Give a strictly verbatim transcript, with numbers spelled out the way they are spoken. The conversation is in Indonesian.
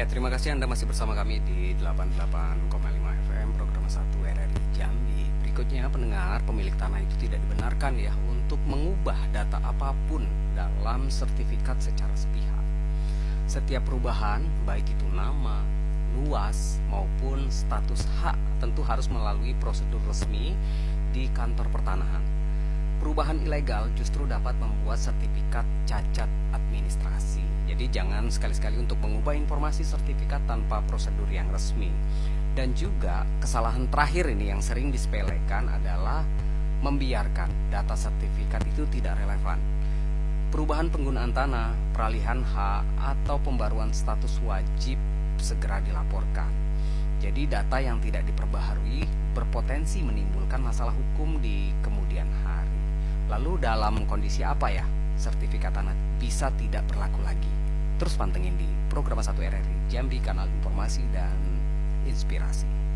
Ya, terima kasih Anda masih bersama kami di delapan puluh delapan koma lima F M program satu R R I Jambi. Berikutnya, pendengar, pemilik tanah itu tidak dibenarkan ya untuk mengubah data apapun dalam sertifikat secara sepihak. Setiap perubahan, baik itu nama, luas, maupun status hak, tentu harus melalui prosedur resmi di kantor pertanahan. Perubahan ilegal justru dapat membuat sertifikat cacat administrasi. Jadi jangan sekali-sekali untuk mengubah informasi sertifikat tanpa prosedur yang resmi. Dan juga kesalahan terakhir ini yang sering disepelekan adalah membiarkan data sertifikat itu tidak relevan. Perubahan penggunaan tanah, peralihan hak, atau pembaruan status wajib segera dilaporkan. Jadi data yang tidak diperbaharui berpotensi menimbulkan masalah hukum di kemudian hari. Lalu dalam kondisi apa ya sertifikat tanah bisa tidak berlaku lagi? Terus pantengin di program satu R R I Jambi, kanal informasi dan inspirasi.